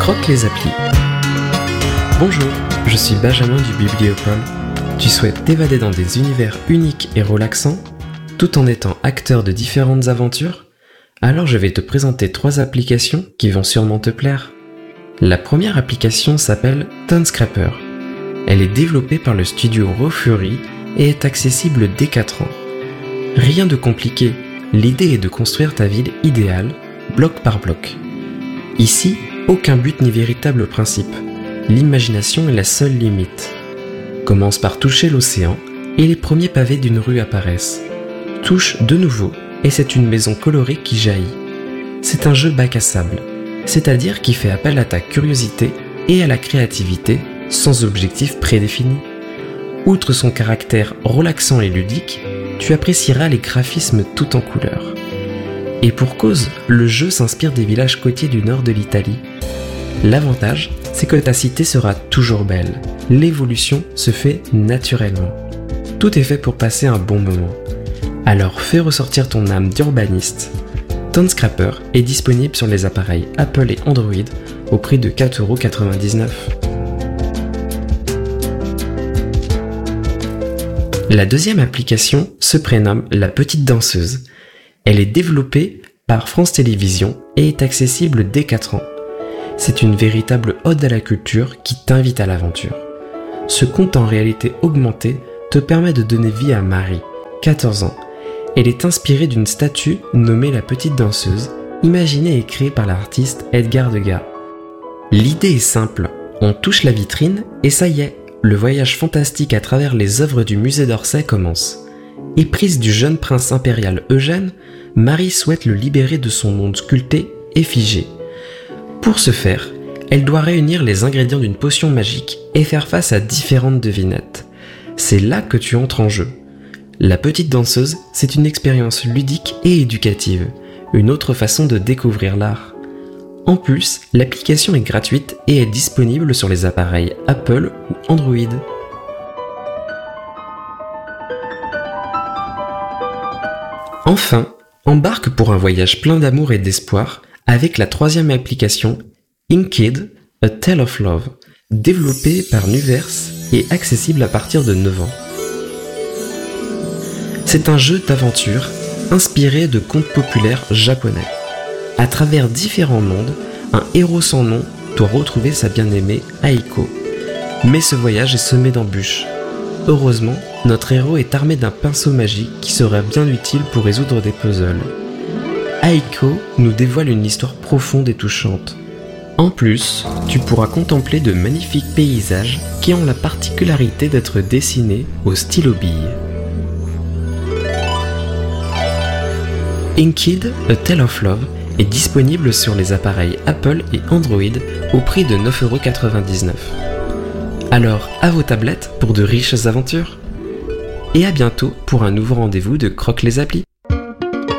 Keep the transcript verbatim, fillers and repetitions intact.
Croque les applis. Bonjour, je suis Benjamin du Bibliopole. Tu souhaites t'évader dans des univers uniques et relaxants, tout en étant acteur de différentes aventures? Alors je vais te présenter trois applications qui vont sûrement te plaire. La première application s'appelle ToneScraper. Elle est développée par le studio Raw Fury et est accessible dès quatre ans. Rien de compliqué, l'idée est de construire ta ville idéale, bloc par bloc. Ici, aucun but ni véritable principe. L'imagination est la seule limite. Commence par toucher l'océan et les premiers pavés d'une rue apparaissent. Touche de nouveau et c'est une maison colorée qui jaillit. C'est un jeu bac à sable, c'est-à-dire qui fait appel à ta curiosité et à la créativité sans objectif prédéfini. Outre son caractère relaxant et ludique, tu apprécieras les graphismes tout en couleurs. Et pour cause, le jeu s'inspire des villages côtiers du nord de l'Italie. L'avantage, c'est que ta cité sera toujours belle. L'évolution se fait naturellement. Tout est fait pour passer un bon moment. Alors fais ressortir ton âme d'urbaniste. ToneScraper est disponible sur les appareils Apple et Android au prix de quatre euros quatre-vingt-dix-neuf. La deuxième application se prénomme La Petite Danseuse. Elle est développée par France Télévisions et est accessible dès quatre ans. C'est une véritable ode à la culture qui t'invite à l'aventure. Ce conte en réalité augmentée te permet de donner vie à Marie, quatorze ans. Elle est inspirée d'une statue nommée La Petite Danseuse, imaginée et créée par l'artiste Edgar Degas. L'idée est simple, on touche la vitrine et ça y est, le voyage fantastique à travers les œuvres du musée d'Orsay commence. Éprise du jeune prince impérial Eugène, Marie souhaite le libérer de son monde sculpté et figé. Pour ce faire, elle doit réunir les ingrédients d'une potion magique et faire face à différentes devinettes. C'est là que tu entres en jeu. La Petite Danseuse, c'est une expérience ludique et éducative, une autre façon de découvrir l'art. En plus, l'application est gratuite et est disponible sur les appareils Apple ou Android. Enfin, embarque pour un voyage plein d'amour et d'espoir avec la troisième application Inkid, A Tale of Love, développée par Nuverse et accessible à partir de neuf ans. C'est un jeu d'aventure inspiré de contes populaires japonais. À travers différents mondes, un héros sans nom doit retrouver sa bien-aimée Aiko. Mais ce voyage est semé d'embûches. Heureusement, notre héros est armé d'un pinceau magique qui sera bien utile pour résoudre des puzzles. Aiko nous dévoile une histoire profonde et touchante. En plus, tu pourras contempler de magnifiques paysages qui ont la particularité d'être dessinés au stylo bille. Inkid, A Tale of Love est disponible sur les appareils Apple et Android au prix de neuf euros quatre-vingt-dix-neuf. Alors, à vos tablettes pour de riches aventures. Et à bientôt pour un nouveau rendez-vous de Croque les applis.